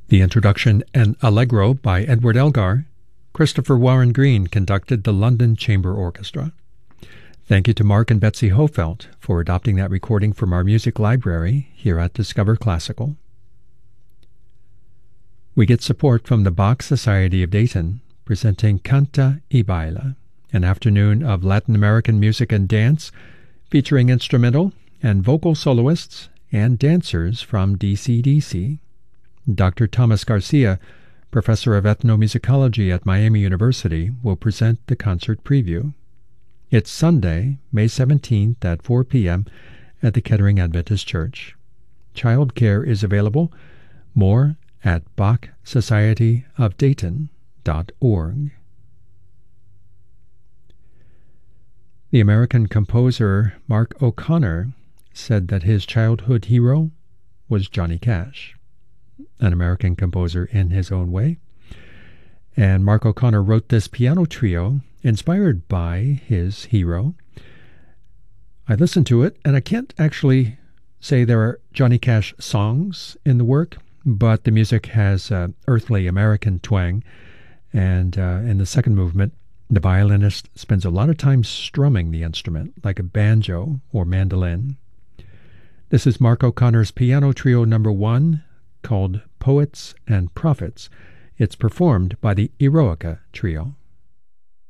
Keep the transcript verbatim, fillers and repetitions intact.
The introduction and Allegro by Edward Elgar. Christopher Warren Green conducted the London Chamber Orchestra. Thank you to Mark and Betsy Hofelt for adopting that recording from our music library here at Discover Classical. We get support from the Bach Society of Dayton, presenting Canta y Baila, an afternoon of Latin American music and dance, featuring instrumental and vocal soloists and dancers from D C D C. Doctor Thomas Garcia, professor of ethnomusicology at Miami University, will present the concert preview. It's Sunday, May seventeenth at four p.m. at the Kettering Adventist Church. Child care is available. More at bach society of dayton dot org. The American composer Mark O'Connor said that his childhood hero was Johnny Cash, an American composer in his own way. And Mark O'Connor wrote this piano trio inspired by his hero. I listened to it, and I can't actually say there are Johnny Cash songs in the work, but the music has uh, earthly American twang. And uh, in the second movement, the violinist spends a lot of time strumming the instrument like a banjo or mandolin. This is Mark O'Connor's piano trio number one, called Poets and Prophets. It's performed by the Eroica Trio.